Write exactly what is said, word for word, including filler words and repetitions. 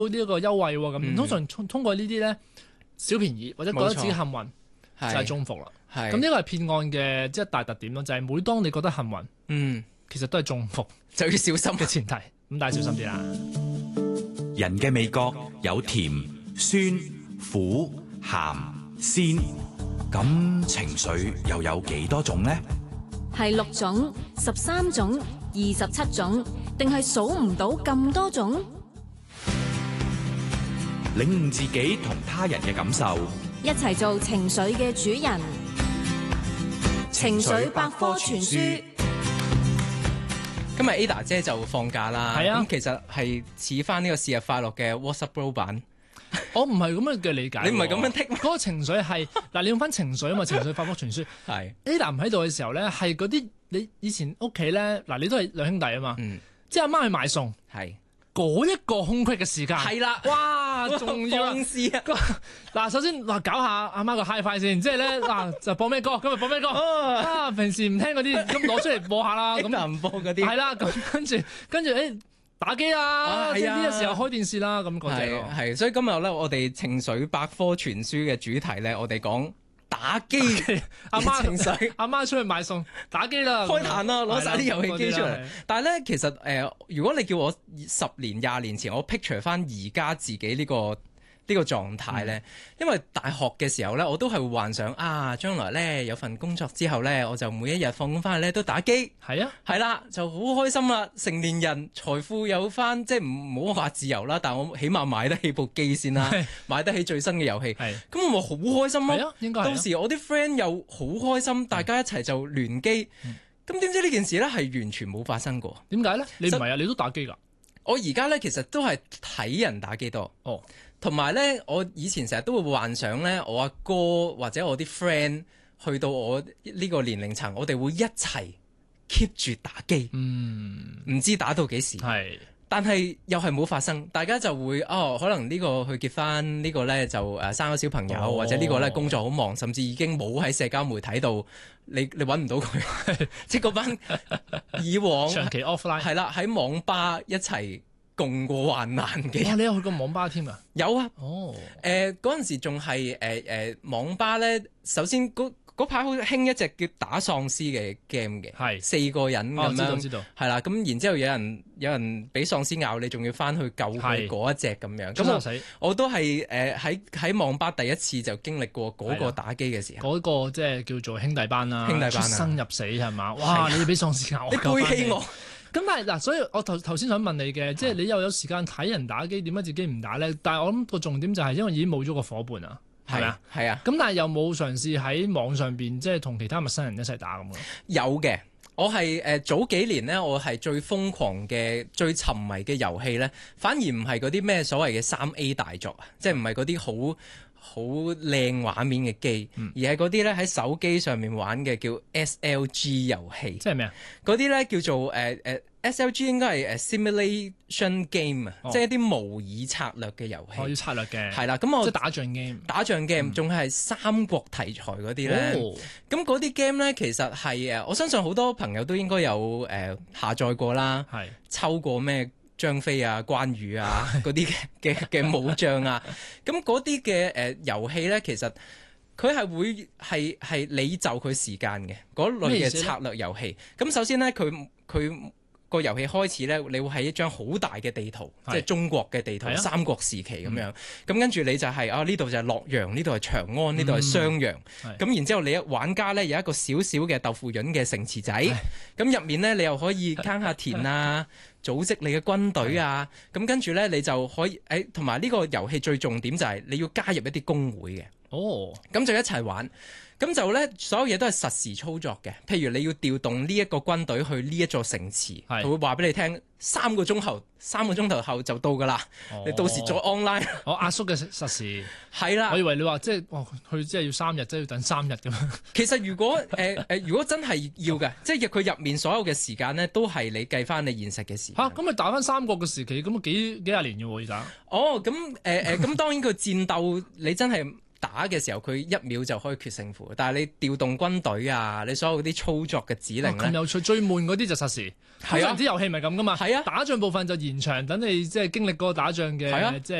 呢一個優惠喎咁。 嗯通常通通過呢啲咧小便宜或者覺得自己幸運就係中伏啦。咁呢個係騙案嘅即係大特點咯，就係、是、每當你覺得幸運， 嗯， 其實都係中伏， 就要小心嘅前提。咁大家小心啲啦。 人嘅味覺有甜、酸、苦、鹹、鮮，咁情緒又有幾多種呢？ 係六種、十三種、二十七種，定係數唔到咁多種？ 領悟自己同他人嘅感受， 一齊做情緒嘅主人。情緒百科全書。 今日 Ada 姐就放假啦， 係啊， 咁其實係似翻呢個是日快樂嘅 WhatsApp Bro 版。 我唔係咁樣嘅理解， 你唔係咁樣剔嗰個情緒係嗱，你用翻情緒啊嘛，情緒百科全書係 Ada 唔喺度嘅時候咧，係嗰啲你以前屋企咧嗱，你都係兩兄弟啊嘛， 嗯， 即係阿媽去買餸， 係嗰一個空隙嘅時間， 係啦， 哇，仲要放肆啊！ 嗱，首先嗱搞下阿媽個 HiFi 先，即係咧嗱就播咩歌，今日播咩歌啊？平時唔聽嗰啲，咁攞出嚟播下啦，咁唔播嗰啲係啦，咁跟住跟住誒。打機啦，即係呢個時候開電視啦，咁嗰隻咯。 係，所以今日咧，我哋情緒百科全書嘅主題咧，我哋講打機。 阿媽情緒， 阿媽出去買餸，打機啦， 開壇啦，攞晒啲遊戲機出嚟。但係咧，其實誒、呃，如果你叫我十年、廿年前，我 picture 翻而家自己呢、呢個。呢個狀態呢，因為大學嘅時候呢，我都係會幻想啊，將來呢，有份工作之後呢，我就每一日放工翻去呢都打機， 係啊， 係啦，就好開心啦！成年人財富有翻，即係唔好話自由啦，但我起碼買得起部機先啦，買得起最新嘅遊戲，咁我咪好開心咯。 啊，應該係啊。 到時我啲 friend 又好開心，大家一齊就聯機，咁點知呢件事呢係完全冇發生過？ 點解呢？你唔係啊？你都打機㗎？ 我而家呢，其實都係睇人打機多。 哦。 同埋咧，我以前成日都會幻想咧，我阿哥或者我啲 friend 去到我呢個年齡層，我哋會一齊 keep 住打機。嗯，唔知打到幾時。係，但係又係冇發生，大家就會哦，可能呢個去結婚，呢個咧就誒生咗小朋友，哦、或者呢個咧工作好忙，甚至已經冇喺社交媒體度，你你揾唔到佢，即係嗰班以往長期 offline 係啦，喺網吧一齊共過患難嘅。 哇！你有去過網吧添啊？ 有啊。 哦。 誒嗰陣時仲係誒誒網吧咧，首先嗰嗰排好興一隻叫打喪屍嘅 game 嘅，係四個人咁樣。哦，知道知道。係啦，咁然之後有人有人俾喪屍咬你，仲要翻去救佢嗰一隻咁樣。咁我我都係誒喺喺網吧第一次就經歷過嗰個打機嘅時候。 嗰個即係叫做兄弟班啦， 兄弟班啊， 出生入死係嘛？哇！你俾喪屍咬， 你背棄我。 咁但係嗱，所以我頭頭先想問你嘅，即係你又有時間睇人打機，點解自己唔打咧？但係我諗個重點就係因為已經冇咗個伙伴啊，係咪啊？係啊。咁但係又冇嘗試喺網上邊，即係同其他陌生人一齊打咁咯？ 有嘅，我係誒、呃、早幾年咧，我係最瘋狂嘅、最沉迷嘅遊戲咧，反而唔係嗰啲咩所謂嘅三 A 大作啊，即係唔係嗰啲好好靚畫面嘅機，嗯、而係嗰啲咧喺手機上面玩嘅叫 S L G 遊戲。 即係咩啊？ 嗰啲咧叫做誒誒、呃呃、S L G 應該係誒 simulation game 啊、哦，即係一啲模擬策略嘅遊戲。 我、哦、要策略嘅。係啦，咁我即係打仗 game。打仗 game 仲係三國題材嗰啲咧。咁嗰啲 game 咧其實係誒，我相信好多朋友都應該有誒、呃、下載過啦，係抽過咩？張飛啊、關羽啊嗰啲嘅嘅嘅武將啊，咁嗰啲嘅誒遊戲咧，其實佢係會係係你就佢時間嘅嗰類嘅策略遊戲。咁首先咧，佢佢個遊戲開始咧，你會係一張好大嘅地圖，即係中國嘅地圖，三國時期咁樣。咁、嗯、跟住你就係、是、啊呢度就係洛陽，呢度係長安，呢度係襄陽。咁然之後你一玩家咧有一個小小嘅豆腐潤嘅城池仔，咁入面咧你又可以耕下田啊。組織你嘅軍隊啊，咁跟住咧，你就可以誒，同埋呢個遊戲最重點就係你要加入一啲工會嘅。哦，咁就一齊玩，咁就咧所有嘢都係實時操作嘅。譬如你要調動呢一個軍隊去呢一座城池，佢會話俾你聽三個鐘後，三個鐘頭後就到噶啦。哦、你到時再 online。我壓縮嘅實時係啦。我以為你話即係，哦，佢即係要三日，即係要等三日咁樣。其實如果誒誒、呃，如果真係要嘅，即係佢入面所有嘅時間咧，都係你計翻你現實嘅時間。嚇、啊，咁咪打翻三國嘅時期，咁幾幾廿年嘅喎而家。哦，咁誒誒，咁、呃、當然佢戰鬥你真係。 打嘅時候佢一秒就可以決勝負，但係你調動軍隊啊，你所有啲操作嘅指令咧， 咁有趣，最悶嗰啲就實時。係啊，啲遊戲咪咁噶嘛。係啊，打仗部分就延長，等你即係經歷嗰個打仗嘅，即係。